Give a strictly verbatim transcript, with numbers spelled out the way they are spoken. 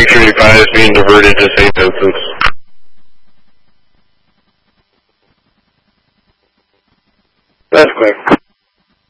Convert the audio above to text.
thirty-five is being diverted to Saint Vincent's. That's quick.